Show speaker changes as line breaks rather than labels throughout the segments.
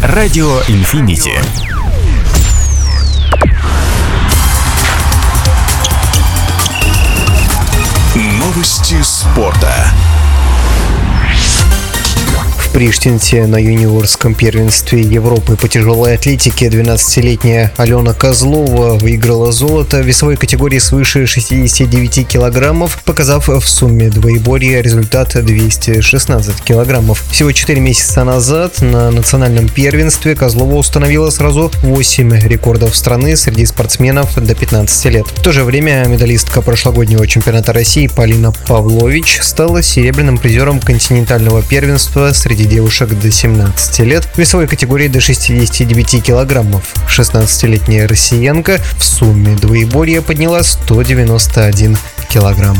Радио Инфинити. Новости спорта.
В Приштинте на юниорском первенстве Европы по тяжелой атлетике 12-летняя Алена Козлова выиграла золото в весовой категории свыше 69 килограммов, показав в сумме двоеборья результат 216 килограммов. Всего 4 месяца назад на национальном первенстве Козлова установила сразу 8 рекордов страны среди спортсменов до 15 лет. В то же время медалистка прошлогоднего чемпионата России Полина Павлович стала серебряным призером континентального первенства среди девушек до 17 лет в весовой категории до 69 килограммов. 16-летняя россиянка в сумме двоеборья подняла 191 килограмм.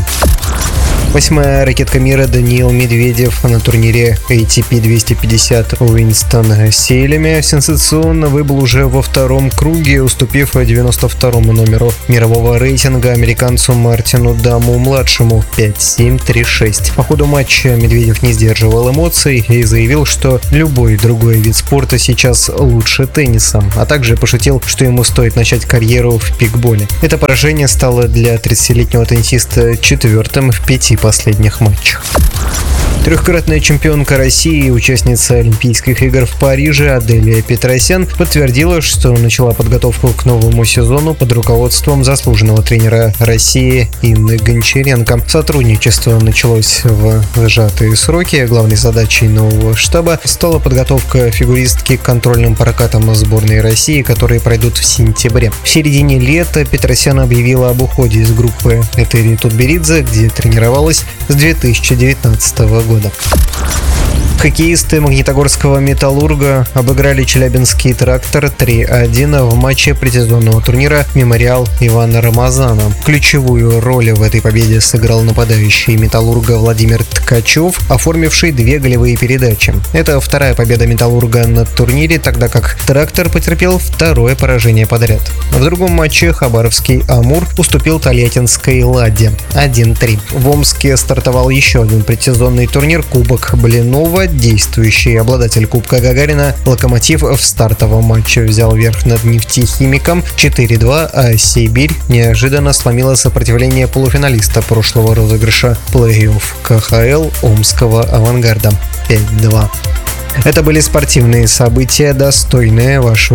8-я ракетка мира Даниил Медведев на турнире ATP 250 в Уинстон-Сейлеме сенсационно выбыл уже во втором круге, уступив 92-му номеру мирового рейтинга американцу Мартину Даму-младшему 5-7-3-6. По ходу матча Медведев не сдерживал эмоций и заявил, что любой другой вид спорта сейчас лучше тенниса, а также пошутил, что ему стоит начать карьеру в пикболе. Это поражение стало для 30-летнего теннисиста 4-м в 5 последних матчах. Трехкратная чемпионка России и участница Олимпийских игр в Париже Аделия Петросян подтвердила, что начала подготовку к новому сезону под руководством заслуженного тренера России Инны Гончаренко. Сотрудничество началось в сжатые сроки. Главной задачей нового штаба стала подготовка фигуристки к контрольным прокатам сборной России, которые пройдут в сентябре. В середине лета Петросян объявила об уходе из группы Этери Тутберидзе, где тренировалась с 2019 года. Хоккеисты Магнитогорского «Металлурга» обыграли Челябинский «Трактор» 3-1 в матче предсезонного турнира «Мемориал» Ивана Рамазана. Ключевую роль в этой победе сыграл нападающий «Металлурга» Владимир Ткачев, оформивший 2 голевые передачи. Это вторая победа «Металлурга» на турнире, тогда как «Трактор» потерпел второе поражение подряд. В другом матче хабаровский «Амур» уступил тольяттинской «Ладе» 1-3. В Омске стартовал еще один предсезонный турнир «Кубок Блинова». Действующий обладатель Кубка Гагарина «Локомотив» в стартовом матче взял верх над «Нефтехимиком» 4-2, а «Сибирь» неожиданно сломила сопротивление полуфиналиста прошлого розыгрыша плей-офф КХЛ Омского «Авангарда» 5-2. Это были спортивные события, достойные вашего